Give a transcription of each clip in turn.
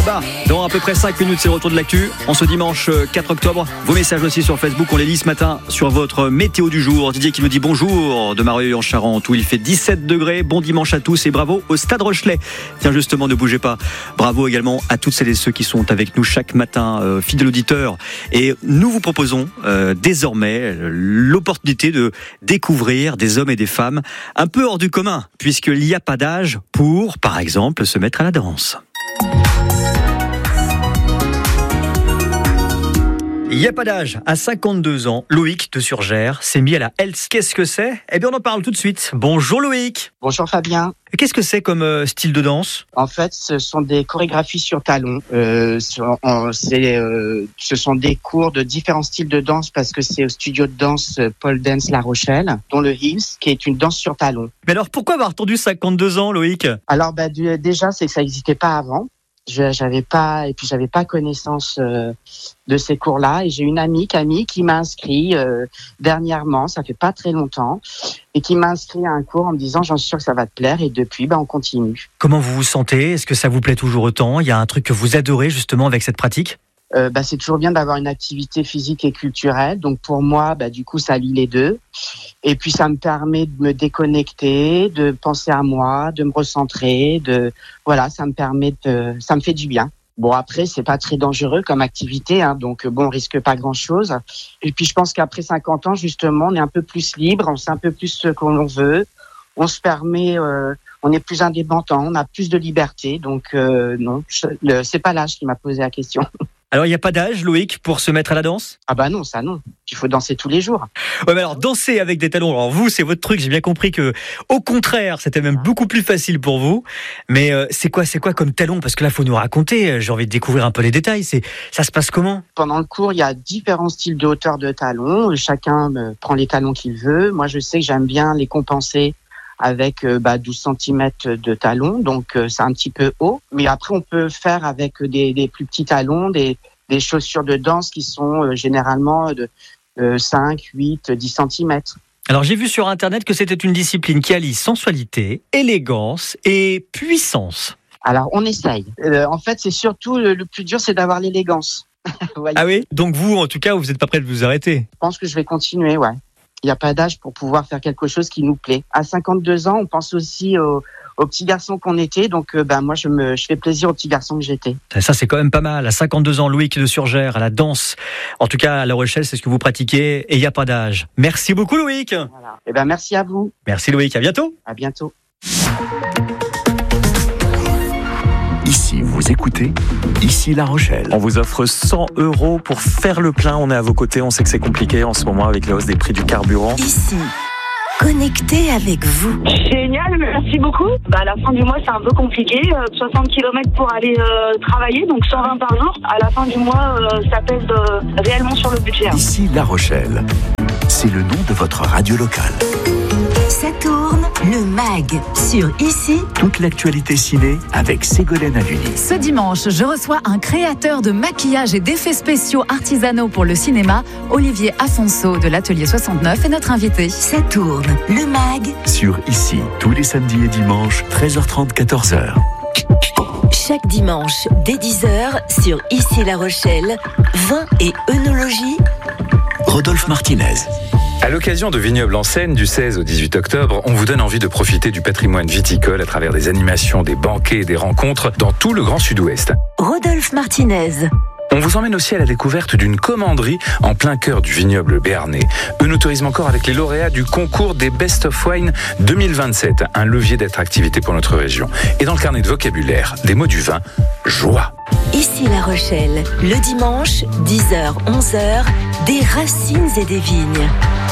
bah, dans à peu près 5 minutes, c'est le retour de l'actu. En ce dimanche 4 octobre, vos messages aussi sur Facebook, on les lit ce matin sur votre météo du jour. Didier qui nous dit bonjour de Mareuil en Charente où il fait 17 degrés. Bon dimanche à tous et bravo au Stade Rochelet. Tiens justement, ne bougez pas. Bravo également à toutes celles et ceux qui sont avec nous chaque matin, fidèles auditeurs. Et nous vous proposons désormais l'opportunité de découvrir des hommes et des femmes un peu hors du commun, puisqu'il n'y a pas d'âge pour, par exemple, se mettre à la danse. Il n'y a pas d'âge. À 52 ans, Loïc de Surgères s'est mis à la Health. Qu'est-ce que c'est ? Eh bien, on en parle tout de suite. Bonjour Loïc. Bonjour Fabien. Qu'est-ce que c'est comme style de danse ? En fait, ce sont des chorégraphies sur talons. Ce sont des cours de différents styles de danse parce que c'est au studio de danse Pole Dance La Rochelle, dont le Hills, qui est une danse sur talons. Mais alors, pourquoi avoir attendu 52 ans, Loïc ? Alors, déjà, c'est que ça n'existait pas avant. J'avais pas connaissance de ces cours-là, et j'ai une amie Camille qui m'a inscrit dernièrement, ça fait pas très longtemps, et qui m'a inscrit à un cours en me disant j'en suis sûr que ça va te plaire, et depuis on continue. Comment vous vous sentez ? Est-ce que ça vous plaît toujours autant ? Il y a un truc que vous adorez justement avec cette pratique ? C'est toujours bien d'avoir une activité physique et culturelle. Donc pour moi, du coup, ça lie les deux. Et puis ça me permet de me déconnecter, de penser à moi, de me recentrer, ça me fait du bien. Bon, après, c'est pas très dangereux comme activité, donc on risque pas grand-chose. Et puis je pense qu'après 50 ans, justement, on est un peu plus libre, on sait un peu plus ce qu'on veut, on se permet, on est plus indépendant, on a plus de liberté. Donc non, c'est pas l'âge qui m'a posé la question. Alors, il n'y a pas d'âge, Loïc, pour se mettre à la danse ? Ah non, ça non. Il faut danser tous les jours. Ouais, mais alors, danser avec des talons, alors vous, c'est votre truc. J'ai bien compris que, au contraire, c'était même beaucoup plus facile pour vous. Mais c'est quoi comme talon ? Parce que là, faut nous raconter. J'ai envie de découvrir un peu les détails. Ça se passe comment ? Pendant le cours, il y a différents styles de hauteur de talons. Chacun prend les talons qu'il veut. Moi, je sais que j'aime bien les compenser avec 12 cm de talons, donc c'est un petit peu haut. Mais après, on peut faire avec des plus petits talons, des chaussures de danse qui sont généralement de 5, 8, 10 cm. Alors, j'ai vu sur Internet que c'était une discipline qui allie sensualité, élégance et puissance. Alors, on essaye. En fait, c'est surtout le plus dur, c'est d'avoir l'élégance. Ah oui ? Donc vous, en tout cas, vous n'êtes pas prêt de vous arrêter ? Je pense que je vais continuer, ouais. Il n'y a pas d'âge pour pouvoir faire quelque chose qui nous plaît. À 52 ans, on pense aussi aux petits garçons qu'on était. Donc, moi, je fais plaisir aux petits garçons que j'étais. Ça, c'est quand même pas mal. À 52 ans, Loïc de Surgères, à la danse. En tout cas, à La Rochelle, c'est ce que vous pratiquez. Et il n'y a pas d'âge. Merci beaucoup, Loïc. Voilà. Merci à vous. Merci, Loïc. À bientôt. À bientôt. Ici, vous écoutez Ici La Rochelle. On vous offre 100 € pour faire le plein. On est à vos côtés. On sait que c'est compliqué en ce moment avec la hausse des prix du carburant. Ici, connecté avec vous. Génial, merci beaucoup. À la fin du mois, c'est un peu compliqué. 60 km pour aller travailler, donc 120 par jour. À la fin du mois, ça pèse réellement sur le budget. Ici La Rochelle. C'est le nom de votre radio locale. Ça tourne, le MAG, sur Ici. Toute l'actualité ciné avec Ségolène Aluni. Ce dimanche, je reçois un créateur de maquillage et d'effets spéciaux artisanaux pour le cinéma, Olivier Afonso de l'Atelier 69 est notre invité. Ça tourne, le MAG. Sur Ici, tous les samedis et dimanches, 13h30, 14h. Chaque dimanche, dès 10h, sur Ici La Rochelle, vin et œnologie. Rodolphe Martinez. À l'occasion de Vignoble en Seine du 16 au 18 octobre, on vous donne envie de profiter du patrimoine viticole à travers des animations, des banquets et des rencontres dans tout le Grand Sud-Ouest. Rodolphe Martinez. On vous emmène aussi à la découverte d'une commanderie en plein cœur du vignoble béarnais. Œnotourisme encore avec les lauréats du concours des Best of Wine 2027, un levier d'attractivité pour notre région. Et dans le carnet de vocabulaire, des mots du vin, joie. Ici La Rochelle, le dimanche, 10h, 11h, des racines et des vignes.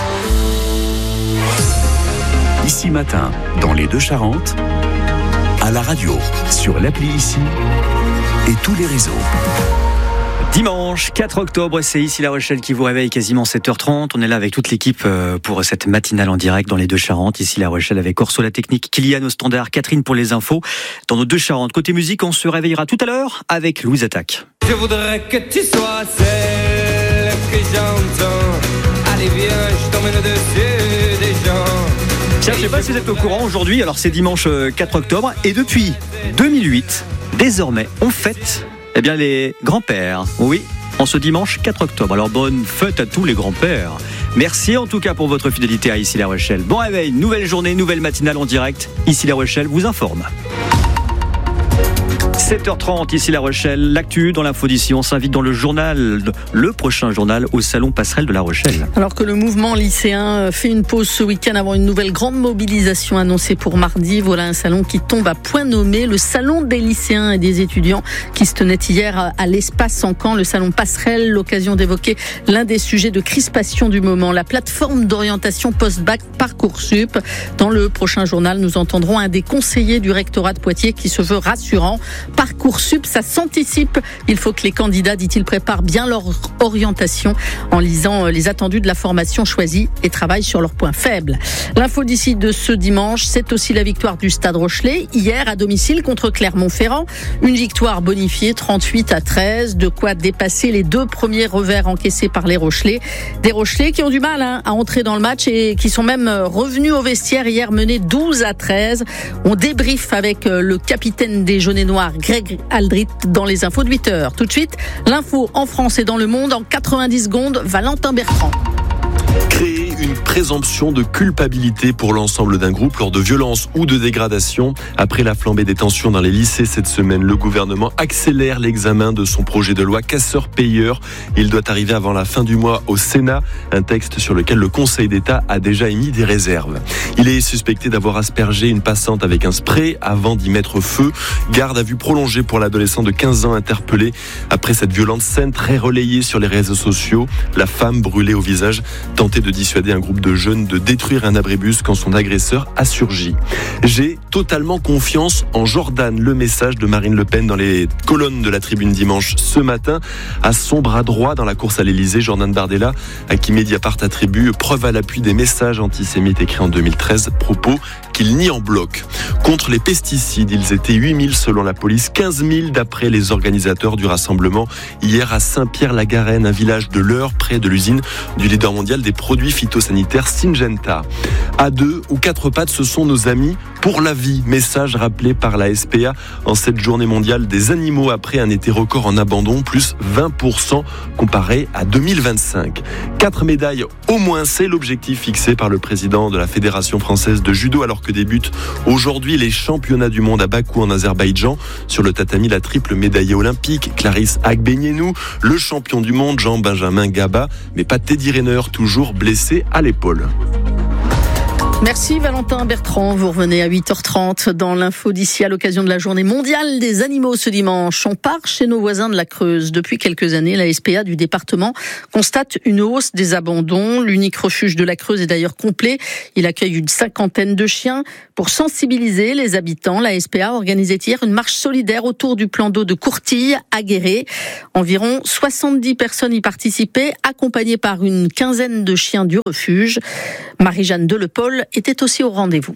Ici matin, dans les Deux-Charentes, à la radio, sur l'appli Ici et tous les réseaux. Dimanche 4 octobre, c'est Ici La Rochelle qui vous réveille quasiment 7h30. On est là avec toute l'équipe pour cette matinale en direct dans les Deux-Charentes. Ici La Rochelle avec Orso la technique, Kylian au standard, Catherine pour les infos. Dans nos Deux-Charentes, côté musique, on se réveillera tout à l'heure avec Louise Attaque. Je voudrais que tu sois celle que j'entends. Allez viens, je t'emmène dessus des gens. Tiens, je sais pas si vous êtes au courant aujourd'hui, alors c'est dimanche 4 octobre et depuis 2008, désormais, on fête Eh bien, les grands-pères. Oui, en ce dimanche 4 octobre. Alors, bonne fête à tous les grands-pères. Merci en tout cas pour votre fidélité à Ici La Rochelle. Bon réveil, nouvelle journée, nouvelle matinale en direct. Ici La Rochelle vous informe. 7h30, ici La Rochelle, l'actu dans l'info d'ici. On s'invite dans le journal, le prochain journal au Salon Passerelle de La Rochelle. Alors que le mouvement lycéen fait une pause ce week-end avant une nouvelle grande mobilisation annoncée pour mardi, voilà un salon qui tombe à point nommé, le Salon des lycéens et des étudiants qui se tenait hier à l'Espace en Caen, le Salon Passerelle, l'occasion d'évoquer l'un des sujets de crispation du moment, la plateforme d'orientation post-bac Parcoursup. Dans le prochain journal, nous entendrons un des conseillers du rectorat de Poitiers qui se veut rassurant. Parcoursup, ça s'anticipe. Il faut que les candidats, dit-il, préparent bien leur orientation en lisant les attendus de la formation choisie et travaillent sur leurs points faibles. L'info d'ici de ce dimanche, c'est aussi la victoire du Stade Rochelais hier à domicile contre Clermont-Ferrand. Une victoire bonifiée 38-13, de quoi dépasser les 2 premiers revers encaissés par les Rochelais. Des Rochelais qui ont du mal à entrer dans le match et qui sont même revenus au vestiaire hier menés 12-13. On débriefe avec le capitaine des Jaunes et Noirs, Greg Aldrit, dans les infos de 8h. Tout de suite, l'info en France et dans le monde en 90 secondes, Valentin Bertrand. Créer une présomption de culpabilité pour l'ensemble d'un groupe lors de violences ou de dégradations. Après la flambée des tensions dans les lycées cette semaine, le gouvernement accélère l'examen de son projet de loi casseur-payeur. Il doit arriver avant la fin du mois au Sénat, un texte sur lequel le Conseil d'État a déjà émis des réserves. Il est suspecté d'avoir aspergé une passante avec un spray avant d'y mettre feu. Garde à vue prolongée pour l'adolescent de 15 ans interpellé après cette violente scène très relayée sur les réseaux sociaux. La femme brûlée au visage tentait de dissuader un groupe de jeunes de détruire un abribus quand son agresseur a surgi. J'ai totalement confiance en Jordan. Le message de Marine Le Pen dans les colonnes de la Tribune dimanche ce matin. À son bras droit dans la course à l'Elysée, Jordan Bardella, à qui Mediapart attribue preuve à l'appui des messages antisémites écrits en 2013, propos qu'il nie en bloc. Contre les pesticides, ils étaient 8000 selon la police, 15 000 d'après les organisateurs du rassemblement hier à Saint-Pierre-la-Garenne, un village de l'Eure près de l'usine du leader mondial des produits phytosanitaires Syngenta. À 2 ou 4 pattes, ce sont nos amis pour la vie. Message rappelé par la SPA en cette journée mondiale des animaux après un été record en abandon, plus 20% comparé à 2025. 4 médailles au moins, c'est l'objectif fixé par le président de la Fédération française de judo alors que débutent aujourd'hui les championnats du monde à Bakou en Azerbaïdjan. Sur le tatami, la triple médaillée olympique Clarisse Agbenienou, le champion du monde Jean-Benjamin Gaba, mais pas Teddy Riner, toujours blessé à l'épaule. Merci Valentin Bertrand, vous revenez à 8h30 dans l'info d'ici à l'occasion de la journée mondiale des animaux ce dimanche. On part chez nos voisins de la Creuse. Depuis quelques années, la SPA du département constate une hausse des abandons. L'unique refuge de la Creuse est d'ailleurs complet. Il accueille une 50aine de chiens. Pour sensibiliser les habitants, la SPA organisait hier une marche solidaire autour du plan d'eau de Courtille à Guéret. Environ 70 personnes y participaient, accompagnées par une quinzaine de chiens du refuge. Marie-Jeanne Delepaul était aussi au rendez-vous.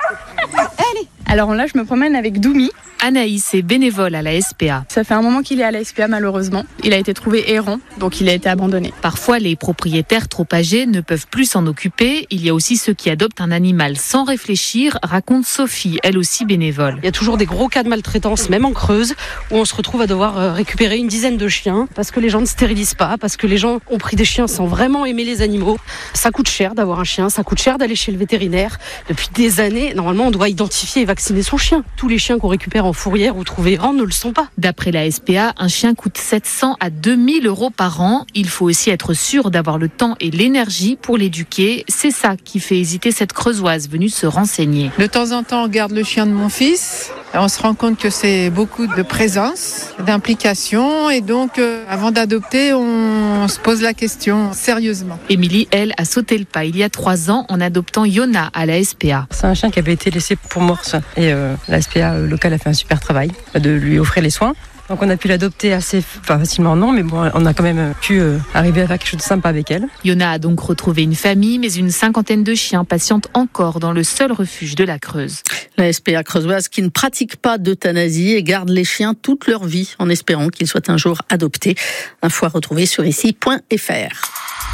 Alors là, je me promène avec Doumi. Anaïs est bénévole à la SPA. Ça fait un moment qu'il est à la SPA malheureusement. Il a été trouvé errant, donc il a été abandonné. Parfois, les propriétaires trop âgés ne peuvent plus s'en occuper. Il y a aussi ceux qui adoptent un animal sans réfléchir, raconte Sophie, elle aussi bénévole. Il y a toujours des gros cas de maltraitance, même en Creuse, où on se retrouve à devoir récupérer une dizaine de chiens parce que les gens ne stérilisent pas, parce que les gens ont pris des chiens sans vraiment aimer les animaux. Ça coûte cher d'avoir un chien, ça coûte cher d'aller chez le vétérinaire. Depuis des années, normalement, on doit identifier et vacciner son chien. Tous les chiens qu'on récupère en fourrière ou trouvés errants ne le sont pas. D'après la SPA, un chien coûte 700 à 2000 € par an. Il faut aussi être sûr d'avoir le temps et l'énergie pour l'éduquer. C'est ça qui fait hésiter cette Creusoise venue se renseigner. De temps en temps, on garde le chien de mon fils. On se rend compte que c'est beaucoup de présence, d'implication. Et donc, avant d'adopter, on se pose la question sérieusement. Émilie, elle, a sauté le pas il y a 3 ans en adoptant Yona à la SPA. C'est un chien qui avait été laissé pour morse. Et la SPA locale a fait un super travail de lui offrir les soins. Donc on a pu l'adopter assez facilement, non, mais bon, on a quand même pu arriver à faire quelque chose de sympa avec elle. Yona a donc retrouvé une famille, mais une 50aine de chiens patientent encore dans le seul refuge de la Creuse. La SPA creusoise qui ne pratique pas d'euthanasie et garde les chiens toute leur vie en espérant qu'ils soient un jour adoptés. Info à retrouver sur ici.fr.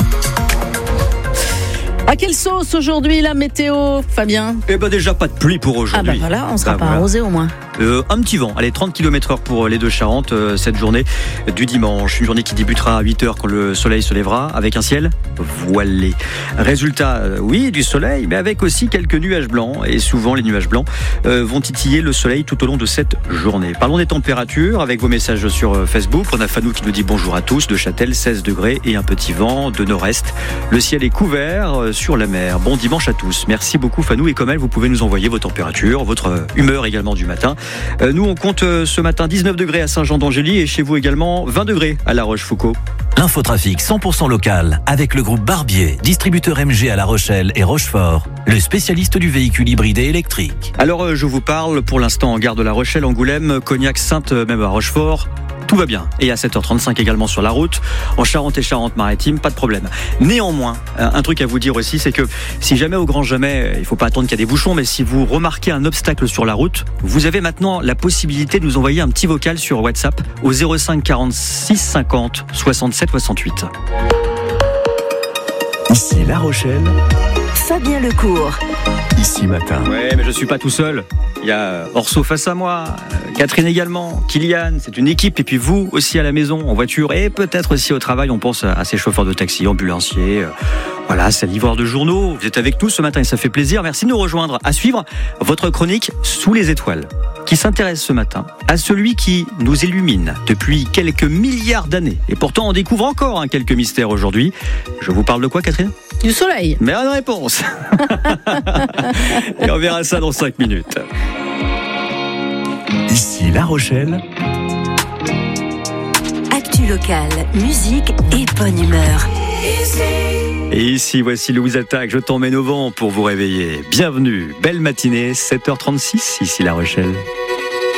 À quelle sauce aujourd'hui la météo, Fabien ? Eh ben déjà pas de pluie pour aujourd'hui. Ah bah voilà, on sera pas arrosé au moins. Un petit vent, allez 30 km/h pour les Deux-Charentes cette journée du dimanche. Une journée qui débutera à 8h quand le soleil se lèvera avec un ciel voilé. Résultat, oui, du soleil, mais avec aussi quelques nuages blancs. Et souvent, les nuages blancs vont titiller le soleil tout au long de cette journée. Parlons des températures avec vos messages sur Facebook. On a Fanou qui nous dit bonjour à tous. De Châtel, 16 degrés et un petit vent de nord-est. Le ciel est couvert sur la mer. Bon dimanche à tous. Merci beaucoup Fanou. Et comme elle, vous pouvez nous envoyer vos températures, votre humeur également du matin. Nous, on compte ce matin 19 degrés à Saint-Jean-d'Angély et chez vous également 20 degrés à La Rochefoucauld. L'infotrafic 100% local avec le groupe Barbier, distributeur MG à La Rochelle et Rochefort, le spécialiste du véhicule hybride et électrique. Alors, je vous parle pour l'instant en gare de La Rochelle, Angoulême, Cognac, Sainte, même à Rochefort. Tout va bien. Et à 7h35 également sur la route. En Charente et Charente-Maritime, pas de problème. Néanmoins, un truc à vous dire aussi, c'est que si jamais au grand jamais, il ne faut pas attendre qu'il y a des bouchons, mais si vous remarquez un obstacle sur la route, vous avez maintenant la possibilité de nous envoyer un petit vocal sur WhatsApp au 05 46 50 67 68. Ici La Rochelle. Fabien Lecourt. Ici matin. Ouais, mais je suis pas tout seul. Il y a Orso face à moi, Catherine également, Kylian, c'est une équipe. Et puis vous aussi à la maison, en voiture et peut-être aussi au travail. On pense à ces chauffeurs de taxi, ambulanciers. Voilà, c'est livreur de journaux. Vous êtes avec nous ce matin et ça fait plaisir. Merci de nous rejoindre. À suivre votre chronique Sous les étoiles, qui s'intéresse ce matin à celui qui nous illumine depuis quelques milliards d'années. Et pourtant, on découvre encore quelques mystères aujourd'hui. Je vous parle de quoi, Catherine ? Du soleil. Bonne réponse. Et on verra ça dans 5 minutes. Ici La Rochelle. Actu locale, musique et bonne humeur. Et ici, voici Louise Attaque. Je t'emmène au vent pour vous réveiller. Bienvenue, belle matinée, 7h36, ici La Rochelle.